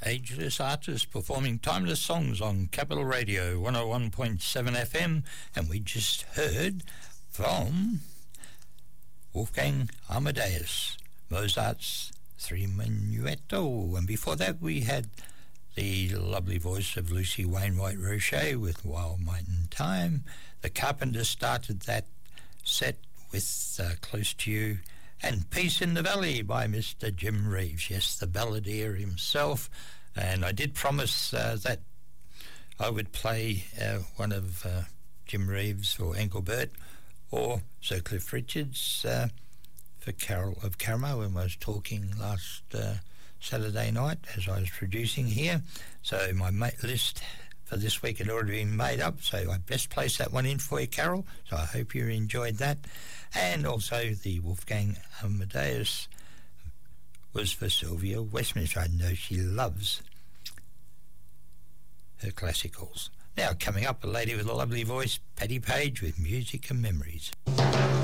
Ageless artists performing timeless songs on Capital Radio 101.7 FM, and we just heard from Wolfgang Amadeus, Mozart's Three Menuetto, and before that we had the lovely voice of Lucy Wainwright Roche with While Might in Time. The Carpenters started that set with Close to You, and Peace in the Valley by Mr. Jim Reeves, yes, the balladeer himself. And I did promise that I would play one of Jim Reeves or Engelbert or Sir Cliff Richards for Carol of Caramo when I was talking last Saturday night as I was producing here. So my list for this week had already been made up, so I best place that one in for you, Carol. So I hope you enjoyed that. And also the Wolfgang Amadeus was for Sylvia Westminster. I know she loves her classicals. Now coming up, a lady with a lovely voice, Patti Page with Music and Memories.